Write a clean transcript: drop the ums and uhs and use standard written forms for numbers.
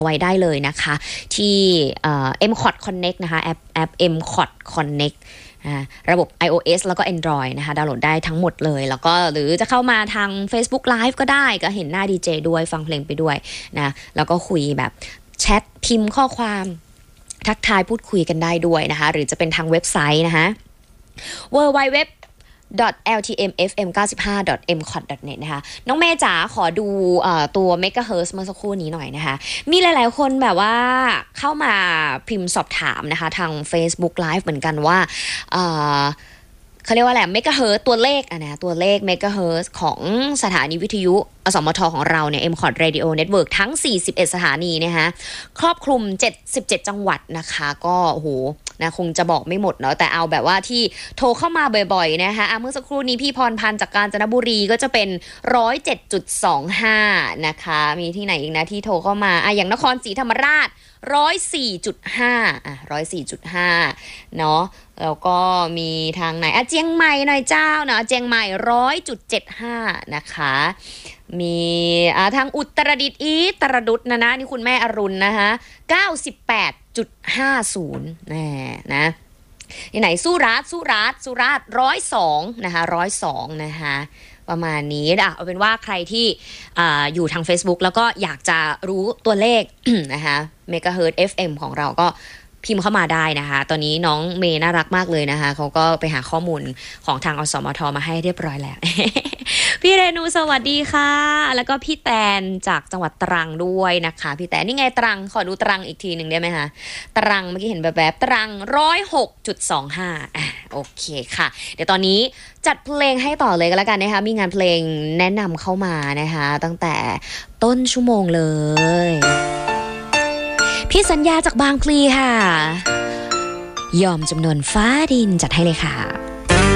ไว้ได้เลยนะคะที่MCOT Connect นะคะแอป MCOT Connect ระบบ iOS แล้วก็ Android นะคะดาวน์โหลดได้ทั้งหมดเลยแล้วก็หรือจะเข้ามาทาง Facebook Live ก็ได้ก็เห็นหน้าดีเจด้วยฟังเพลงไปด้วยนะแล้วก็คุยแบบแชทพิมพ์ข้อความทักทายพูดคุยกันได้ด้วยนะคะหรือจะเป็นทางเว็บไซต์นะคะ www.ltmfm95.mcot.net นะคะน้องเมย์จ๋าขอดูตัว Megahertz เมื่อสักครู่นี้หน่อยนะคะมีหลายๆคนแบบว่าเข้ามาพิมพ์สอบถามนะคะทาง Facebook Live เหมือนกันว่าเขาเรียกว่าอะไรเมกะเฮิร์ตตัวเลขนะตัวเลขเมกะเฮิร์ตของสถานีวิทยุอสมทของเราเนี่ย MCOT Radio Network ทั้ง41สถานีนะคะครอบคลุม77จังหวัดนะคะก็โอ้โหนะคงจะบอกไม่หมดเนาะแต่เอาแบบว่าที่โทรเข้ามาบ่อยๆนะคะเมื่อสักครู่นี้พี่พรพันธ์จากกาญจนบุรีก็จะเป็น 107.25 นะคะมีที่ไหนอีกนะที่โทรเข้ามาอย่างนครศรีธรรมราช 104.5 104.5 เนาะแล้วก็มีทางไหนเจียงใหม่หน่อยเจ้าเนาะเจียงใหม่ 100.75 นะคะมีทางอุตรดิตถ์ตรดุษนะนี่คุณแม่อรุณนะคะ98.50 นะที่ไหนสุราษฎร์102นะคะ102นะคะประมาณนี้เอาเป็นว่าใครที่อยู่ทาง Facebook แล้วก็อยากจะรู้ตัวเลข นะคะเมกะเฮิร์ต FM ของเราก็พิมพ์เข้ามาได้นะคะตอนนี้น้องเมย์น่ารักมากเลยนะคะเขาก็ไปหาข้อมูลของทางอสมทมาให้เรียบร้อยแล้ว พี่เรนูสวัสดีค่ะแล้วก็พี่แตนจากจังหวัดตรังด้วยนะคะพี่แตนนี่ไงตรังขอดูตรังอีกทีหนึ่งได้ไหมคะตรังเมื่อกี้เห็นแบบตรัง 106.25 โอเคค่ะเดี๋ยวตอนนี้จัดเพลงให้ต่อเลยก็แล้วกันนะคะมีงานเพลงแนะนำเข้ามานะคะตั้งแต่ต้นชั่วโมงเลยพี่สัญญาจากบางพลีค่ะยอมจำนวนฟ้าดินจัดให้เลยค่ะ